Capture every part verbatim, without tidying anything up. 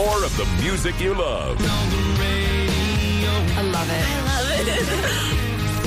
more of the music you love. I love it. I love it.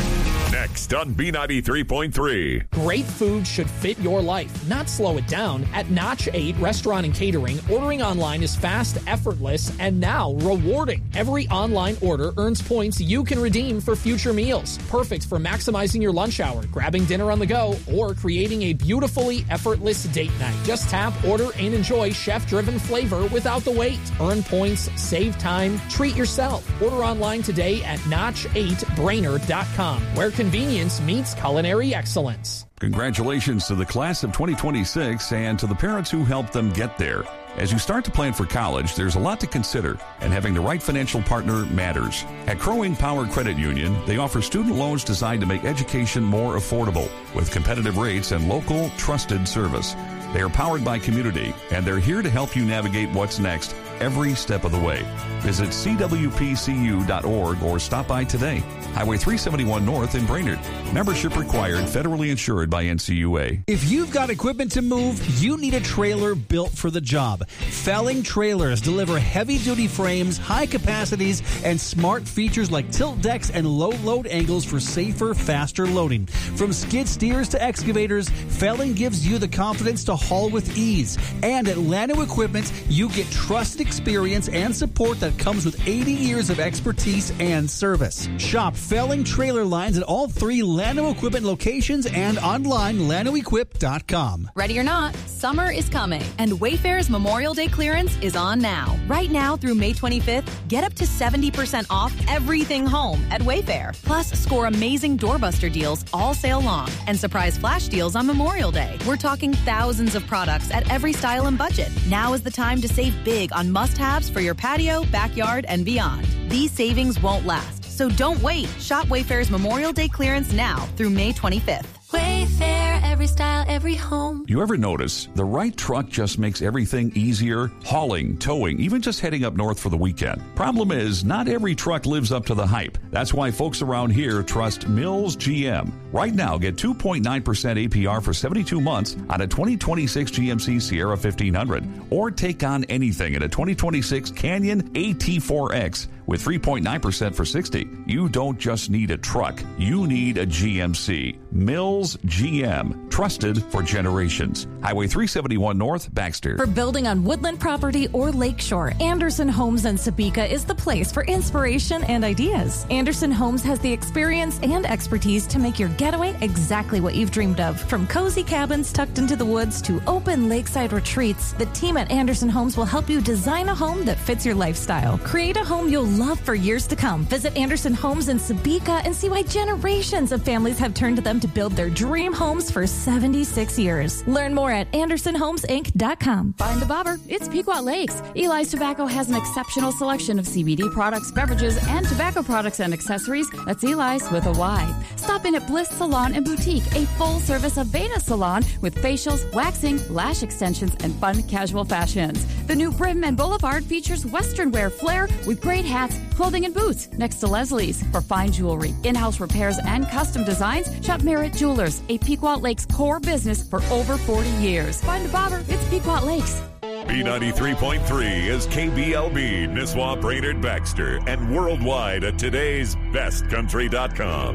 Next on B ninety-three point three. Great food should fit your life, not slow it down. At Notch eight Restaurant and Catering, ordering online is fast, effortless, and now rewarding. Every online order earns points you can redeem for future meals. Perfect for maximizing your lunch hour, grabbing dinner on the go, or creating a beautifully effortless date night. Just tap, order, and enjoy chef-driven flavor without the wait. Earn points, save time, treat yourself. Order online today at notch eight brainerd dot com, where convenience meets culinary excellence. Congratulations to the class of twenty twenty-six and to the parents who helped them get there. As you start to plan for college, there's a lot to consider, and having the right financial partner matters. At Crow Wing Power Credit Union, they offer student loans designed to make education more affordable, with competitive rates and local, trusted service. They are powered by community, and they're here to help you navigate what's next every step of the way. Visit c w p c u dot org or stop by today. Highway three seventy-one North in Brainerd. Membership required, federally insured by N C U A. If you've got equipment to move, you need a trailer built for the job. Felling Trailers deliver heavy-duty frames, high capacities, and smart features like tilt decks and low load angles for safer, faster loading. From skid steers to excavators, Felling gives you the confidence to haul with ease. And at Lano Equipment, you get trusted experience and support that comes with eighty years of expertise and service. Shop Felling Trailer Lines at all three Lano Equipment locations and online lano equip dot com. Ready or not, summer is coming, and Wayfair's Memorial Day clearance is on now. Right now through May twenty-fifth, get up to seventy percent off everything home at Wayfair. Plus, score amazing doorbuster deals all sale long and surprise flash deals on Memorial Day. We're talking thousands of products at every style and budget. Now is the time to save big on must-haves for your patio, backyard, and beyond. These savings won't last, so don't wait. Shop Wayfair's Memorial Day clearance now through May twenty-fifth. Wayfair, every style, every home. You ever notice the right truck just makes everything easier? Hauling, towing, even just heading up north for the weekend. Problem is, not every truck lives up to the hype. That's why folks around here trust Mills G M. Right now, get two point nine percent A P R for seventy-two months on a twenty twenty-six G M C Sierra fifteen hundred. Or take on anything in a twenty twenty-six Canyon A T four X with three point nine percent for sixty. You don't just need a truck. You need a G M C. Mills G M. Trusted for generations. Highway three seventy-one North, Baxter. For building on woodland property or lakeshore, Anderson Homes in Sabika is the place for inspiration and ideas. Anderson Homes has the experience and expertise to make your getaway exactly what you've dreamed of. From cozy cabins tucked into the woods to open lakeside retreats, the team at Anderson Homes will help you design a home that fits your lifestyle. Create a home you'll love for years to come. Visit Anderson Homes in Sabika and see why generations of families have turned to them to build their dream homes for seventy-six years. Learn more at anderson homes inc dot com. Find the bobber. It's Pequot Lakes. Eli's Tobacco has an exceptional selection of C B D products, beverages, and tobacco products and accessories. That's Eli's with a Y. Stop in at Bliss Salon and Boutique, a full-service Aveda salon with facials, waxing, lash extensions, and fun casual fashions. The new Brim and Boulevard features Western wear flair with great hats, clothing, and boots. Next to Leslie's for fine jewelry, in-house repairs, and custom designs. Shop Merritt Jewelers, a Pequot Lakes core business for over forty years. Find the bobber. It's Pequot Lakes. B ninety-three point three is K B L B, Nisswa, Brainerd, Baxter, and worldwide at today's best country dot com.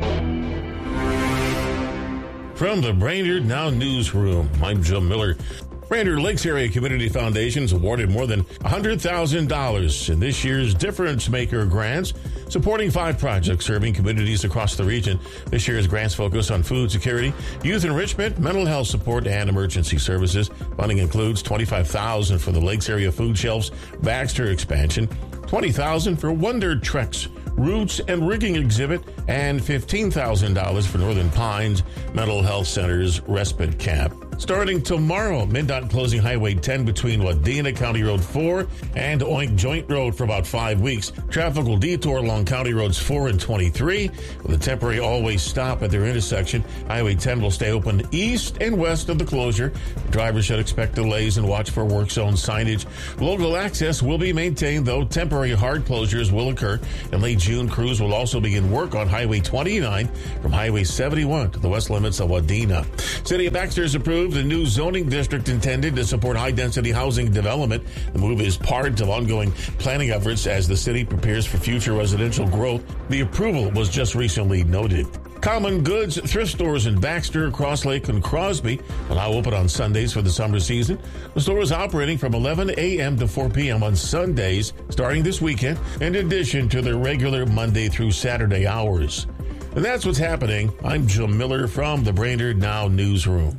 From the Brainerd Now Newsroom, I'm Jim Miller. Brainerd Lakes Area Community Foundation's awarded more than one hundred thousand dollars in this year's Difference Maker grants, supporting five projects serving communities across the region. This year's grants focus on food security, youth enrichment, mental health support, and emergency services. Funding includes twenty-five thousand dollars for the Lakes Area Food Shelves Baxter expansion, twenty thousand dollars for Wonder Treks Roots and Rigging exhibit, and fifteen thousand dollars for Northern Pines Mental Health Center's respite camp. Starting tomorrow, MnDOT closing Highway ten between Wadena County Road four and Oink Joint Road for about five weeks. Traffic will detour along County Roads four and twenty-three with a temporary always stop at their intersection. Highway ten will stay open east and west of the closure. Drivers should expect delays and watch for work zone signage. Local access will be maintained, though temporary hard closures will occur. In late June, crews will also begin work on Highway twenty-nine from Highway seventy-one to the west limits of Wadena. City of Baxter has approved approved a new zoning district intended to support high-density housing development. The move is part of ongoing planning efforts as the city prepares for future residential growth. The approval was just recently noted. Common Goods thrift stores in Baxter, Cross Lake, and Crosby are now open on Sundays for the summer season. The store is operating from eleven a.m. to four p.m. on Sundays starting this weekend, in addition to their regular Monday through Saturday hours. And that's what's happening. I'm Jim Miller from the Brainerd Now Newsroom.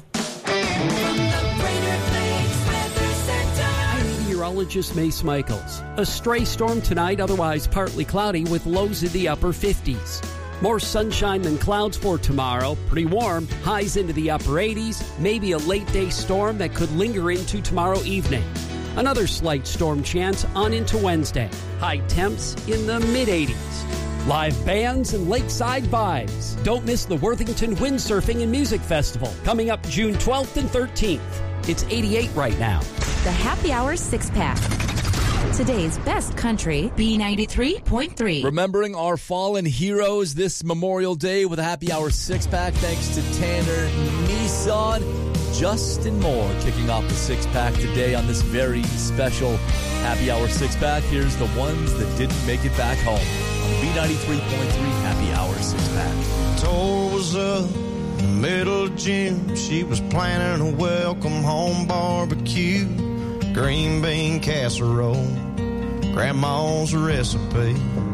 Meteorologist Mace Michaels. A stray storm tonight, otherwise partly cloudy with lows in the upper fifties. More sunshine than clouds for tomorrow. Pretty warm, highs into the upper eighties. Maybe a late day storm that could linger into tomorrow evening. Another slight storm chance on into Wednesday. High temps in the mid eighties. Live bands and lakeside vibes. Don't miss the Worthington Windsurfing and Music Festival coming up June twelfth and thirteenth. It's eighty-eight right now. The Happy Hour Six Pack. Today's best country, B ninety-three point three. Remembering our fallen heroes this Memorial Day with a Happy Hour Six Pack thanks to Tanner Nissan. Justin Moore kicking off the six pack today on this very special Happy Hour six pack. Here's the ones that didn't make it back home on the B ninety-three point three Happy Hour six pack. Tour was up in the middle of June. She was planning a welcome home barbecue, green bean casserole, grandma's recipe.